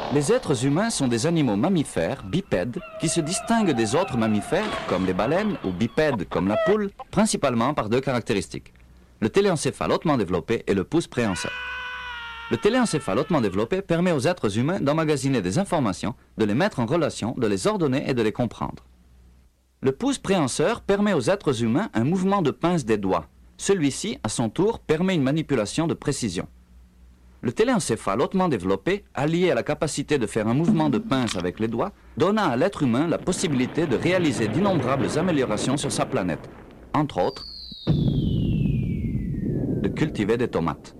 Les êtres humains sont des animaux mammifères, bipèdes, qui se distinguent des autres mammifères, comme les baleines, ou bipèdes, comme la poule, principalement par deux caractéristiques. Le téléencéphale hautement développé et le pouce préhenseur. Le téléencéphale hautement développé permet aux êtres humains d'emmagasiner des informations, de les mettre en relation, de les ordonner et de les comprendre. Le pouce préhenseur permet aux êtres humains un mouvement de pince des doigts. Celui-ci, à son tour, permet une manipulation de précision. Le téléencéphale hautement développé, allié à la capacité de faire un mouvement de pince avec les doigts, donna à l'être humain la possibilité de réaliser d'innombrables améliorations sur sa planète, entre autres, de cultiver des tomates.